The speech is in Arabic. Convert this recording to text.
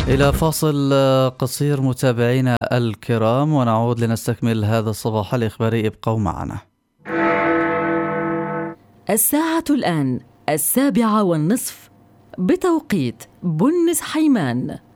إلى فاصل قصير متابعينا الكرام، ونعود لنستكمل هذا الصباح الإخباري. ابقوا معنا. الساعة الآن 7:30 بتوقيت بنس حيمان.